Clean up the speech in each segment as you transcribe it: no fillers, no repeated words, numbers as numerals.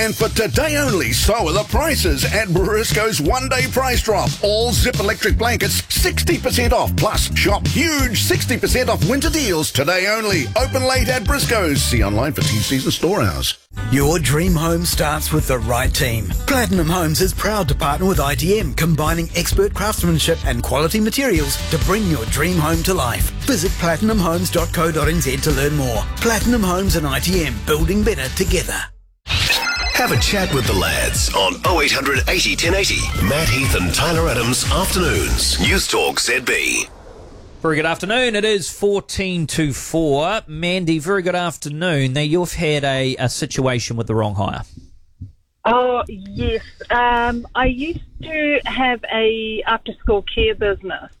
And for today only, so are the prices at Briscoe's one-day price drop. All Zip electric blankets, 60% off. Plus, shop huge 60% off winter deals today only. Open late at Briscoe's. See online for TCs and store hours. Your dream home starts with the right team. Platinum Homes is proud to partner with ITM, combining expert craftsmanship and quality materials to bring your dream home to life. Visit platinumhomes.co.nz to learn more. Platinum Homes and ITM, building better together. Have a chat with the lads on 0800 80 1080. Matt Heath and Tyler Adams, afternoons. News Talk ZB. Very good afternoon. It is 14 to 4. Mandy, very good afternoon. Now, you've had a situation with the wrong hire. Oh, yes. I used to have a after-school care business.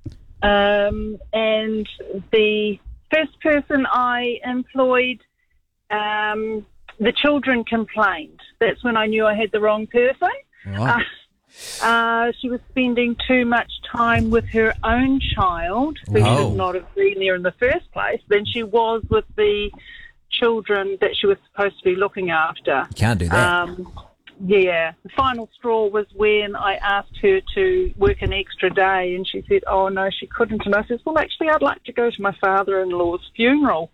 And the first person I employed, the children complained. That's when I knew I had the wrong person. Right. She was spending too much time with her own child, who should not have been there in the first place, than she was with the children that she was supposed to be looking after. You can't do that. Yeah. The final straw was when I asked her to work an extra day, and she said, oh, no, she couldn't. And I said, well, actually, I'd like to go to my father-in-law's funeral.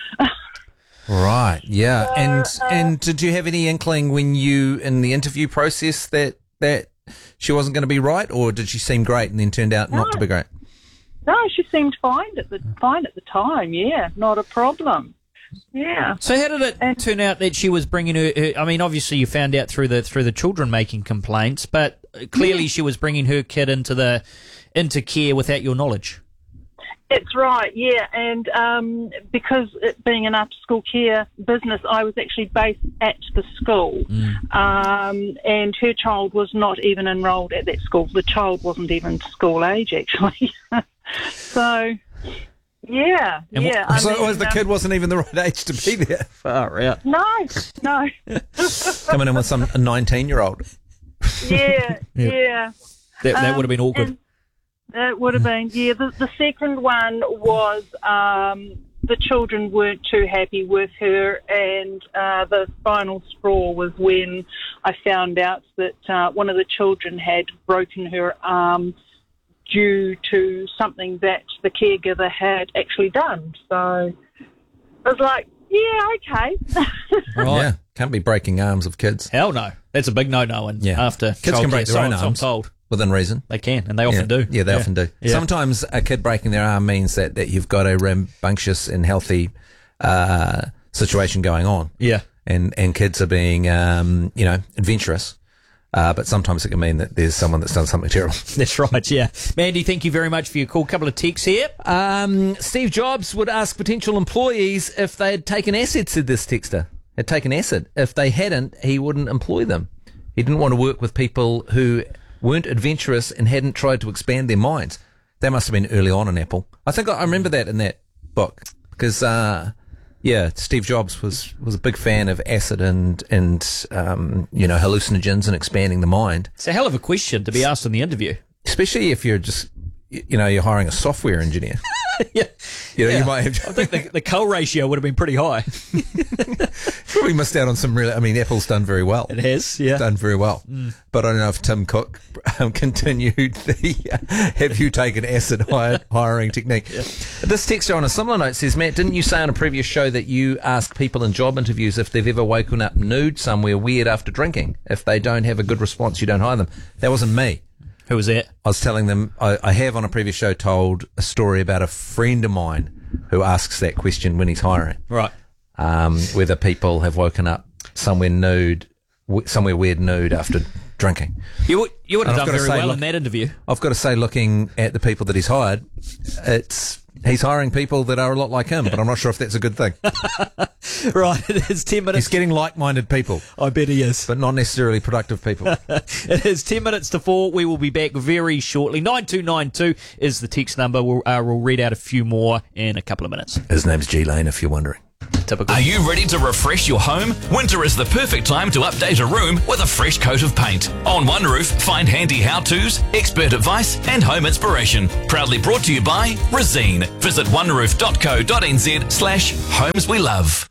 Right, yeah. And did you have any inkling when you, in the interview process, that she wasn't going to be right, or did she seem great and then turned out not to be great? No, she seemed fine at the time, yeah, not a problem. Yeah. So how did it turn out that she was bringing her, I mean, obviously you found out through the children making complaints, but clearly she was bringing her kid into care without your knowledge. It's right, yeah, and because it being an after-school care business, I was actually based at the school, and her child was not even enrolled at that school. The child wasn't even school age, actually. So, yeah, and yeah. The kid wasn't even the right age to be there? Far out. No. Coming in with some 19-year-old. Yeah. That would have been awkward. It would have been, yeah. The second one was the children weren't too happy with her, and the final straw was when I found out that one of the children had broken her arm due to something that the caregiver had actually done. So I was like, yeah, okay. Right. Yeah, can't be breaking arms of kids. Hell no. That's a big no-no. And after kids can break their own arms. I'm told. Within reason. They can, and they often do. Yeah, they often do. Yeah. Sometimes a kid breaking their arm means that you've got a rambunctious and healthy situation going on. Yeah. And kids are being, adventurous. But sometimes it can mean that there's someone that's done something terrible. That's right, yeah. Mandy, thank you very much for your call. Couple of texts here. Steve Jobs would ask potential employees if they had taken acid, said this texter. Had taken acid. If they hadn't, he wouldn't employ them. He didn't want to work with people who weren't adventurous and hadn't tried to expand their minds. That must have been early on in Apple. I think I remember that in that book because, Steve Jobs was a big fan of acid and hallucinogens and expanding the mind. It's a hell of a question to be asked in the interview. Especially if you're just, you're hiring a software engineer. You might have. I think the cull ratio would have been pretty high. Probably missed out on some really. I mean, Apple's done very well. It has, yeah, done very well. But I don't know if Tim Cook continued the "Have you taken acid" hiring technique. Yeah. This texter on a similar note says, Matt, didn't you say on a previous show that you ask people in job interviews if they've ever woken up nude somewhere weird after drinking? If they don't have a good response, you don't hire them. That wasn't me. Who was that? I was telling them, I have on a previous show told a story about a friend of mine who asks that question when he's hiring. Right. Whether people have woken up somewhere weird nude after drinking. You would have done very well in that interview. I've got to say, looking at the people that he's hired, he's hiring people that are a lot like him, but I'm not sure if that's a good thing. Right, it is 10 minutes. He's getting like-minded people. I bet he is. But not necessarily productive people. It is 10 minutes to 4. We will be back very shortly. 9292 is the text number. We'll read out a few more in a couple of minutes. His name's G Lane, if you're wondering. Typical. Are you ready to refresh your home? Winter is the perfect time to update a room with a fresh coat of paint. On One Roof, find handy how-tos, expert advice and home inspiration. Proudly brought to you by Resene. Visit oneroof.co.nz/homeswelove.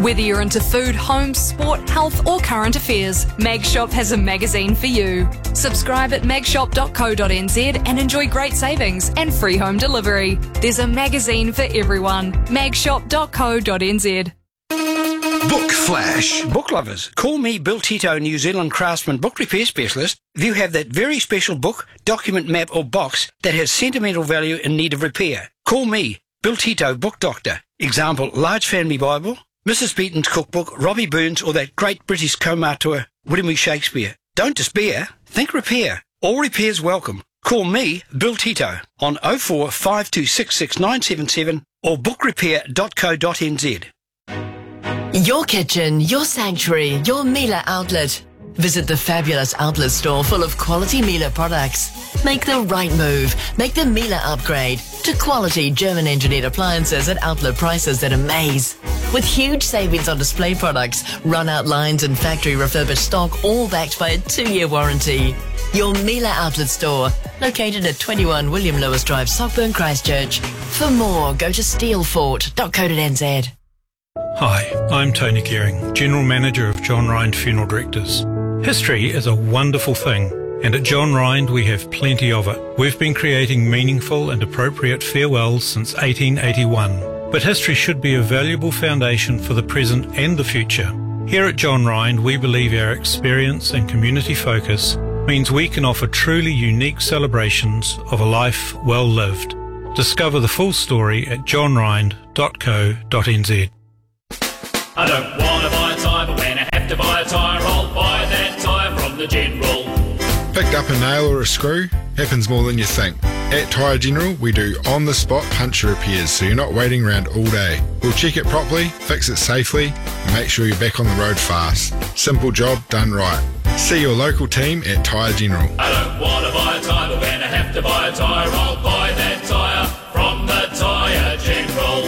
Whether you're into food, home, sport, health or current affairs, Mag Shop has a magazine for you. Subscribe at magshop.co.nz and enjoy great savings and free home delivery. There's a magazine for everyone. magshop.co.nz. Book Flash. Book lovers, call me Bill Tito, New Zealand craftsman book repair specialist. If you have that very special book, document, map or box that has sentimental value in need of repair, call me, Bill Tito, book doctor. Example, Large Family Bible, Mrs. Beaton's cookbook, Robbie Burns or that great British co-auteur, William E. Shakespeare. Don't despair, think repair. All repairs welcome. Call me, Bill Tito, on 04 5266 977 or bookrepair.co.nz. Your kitchen, your sanctuary, your Miele outlet. Visit the fabulous outlet store full of quality Miele products. Make the right move. Make the Miele upgrade to quality German-engineered appliances at outlet prices that amaze. With huge savings on display products, run-out lines and factory refurbished stock, all backed by a 2-year warranty. Your Miele outlet store, located at 21 William Lewis Drive, Sockburn, Christchurch. For more, go to steelfort.co.nz. Hi, I'm Tony Gearing, General Manager of John Rind Funeral Directors. History is a wonderful thing, and at John Rind we have plenty of it. We've been creating meaningful and appropriate farewells since 1881, but history should be a valuable foundation for the present and the future. Here at John Rind, we believe our experience and community focus means we can offer truly unique celebrations of a life well lived. Discover the full story at johnrind.co.nz. I don't want to buy a tyre, but when I have to buy a tyre, I'll buy that tyre from the General. Picked up a nail or a screw? Happens more than you think. At Tyre General, we do on-the-spot puncture repairs, so you're not waiting around all day. We'll check it properly, fix it safely, and make sure you're back on the road fast. Simple job done right. See your local team at Tyre General. I don't want to buy a tyre, but when I have to buy a tyre, I'll buy that tyre from the Tyre General.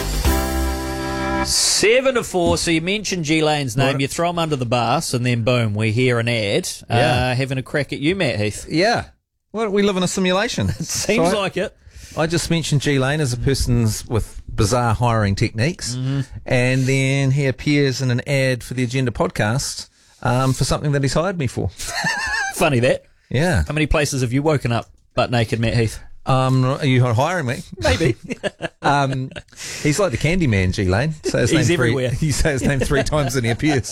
7 to 4. So you mentioned G Lane's name, you throw him under the bus, and then boom, we hear an ad. Having a crack at you, Matt Heath. Yeah. Well, we live in a simulation. It seems like it. I just mentioned G Lane as a person with bizarre hiring techniques, and then he appears in an ad for the Agenda podcast for something that he's hired me for. Funny that. Yeah. How many places have you woken up butt naked, Matt Heath? Are you hiring me? Maybe. He's like the Candyman, G Lane. He's everywhere. You say his name 3 times and he appears.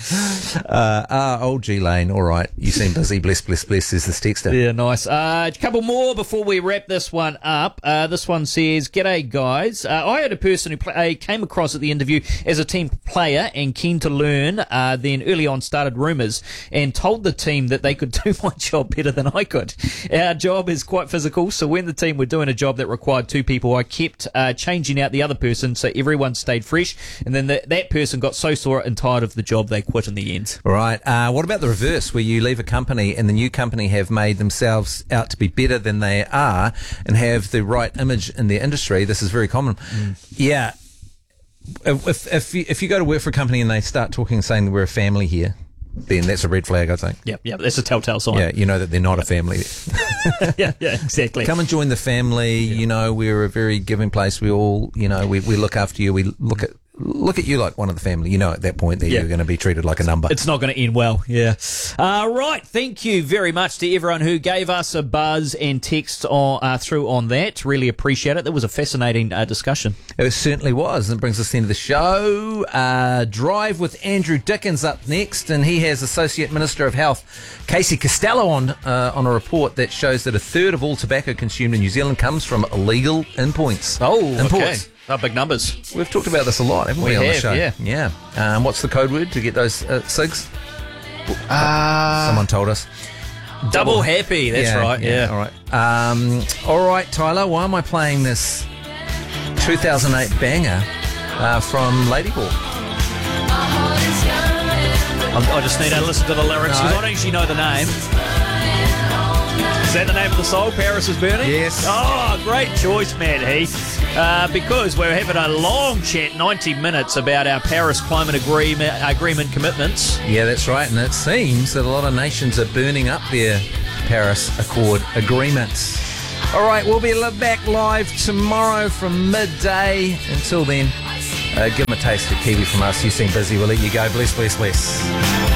Old G Lane. All right. You seem busy. Bless, bless, bless is this texter. Yeah, nice. A couple more before we wrap this one up. This one says, G'day, guys. I had a person who came across at the interview as a team player and keen to learn, then early on started rumours and told the team that they could do my job better than I could. Our job is quite physical, so when the team were doing a job that required 2 people, I kept changing out the other person so everyone stayed fresh, and then that person got so sore and tired of the job they quit in the end. Right. What about the reverse, where you leave a company and the new company have made themselves out to be better than they are and have the right image in their industry? This is very common. Yeah. If you go to work for a company and they start talking and saying we're a family here, then that's a red flag, I think. Yep, that's a telltale sign. Yeah, you know that they're not a family. yeah, exactly. Come and join the family. You know, we're a very giving place. We all, we look after you. We look at you like one of the family. You know, at that point that you're going to be treated like a number. It's not going to end well. Yeah. Right. Thank you very much to everyone who gave us a buzz and text through on that. Really appreciate it. That was a fascinating discussion. It certainly was. And it brings us into the show. Drive with Andrew Dickens up next, and he has Associate Minister of Health Casey Costello on a report that shows that 1/3 of all tobacco consumed in New Zealand comes from illegal imports. Okay. Big numbers. We've talked about this a lot, haven't we on the show? Yeah. What's the code word to get those cigs? Someone told us. Double happy, that's right. Yeah. All right. All right, Tyler, why am I playing this 2008 banger from Ladyhawke? I just need to listen to the lyrics because I don't actually know the name. Is that the name of the song, Paris is Burning? Yes. Oh, great choice, Matt Heath. Because we're having a long chat, 90 minutes, about our Paris Climate Agreement commitments. Yeah, that's right. And it seems that a lot of nations are burning up their Paris Accord agreements. All right, we'll be back live tomorrow from midday. Until then, Give him a taste of kiwi from us. You seem busy. We'll let you go. Bless, bless, bless.